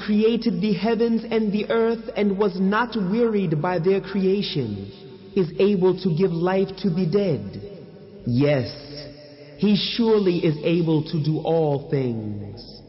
created the heavens and the earth and was not wearied by their creation, is able to give life to the dead. Yes, He surely is able to do all things.